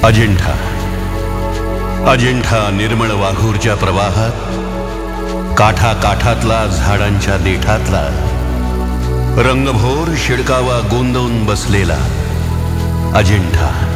अजिंठा अजिंठा निर्मळ वाघूरच्या प्रवाहात, काठा काठातला झाडांच्या देठातला रंगभोर शिडकावा गोंदवून बसलेला अजिंठा.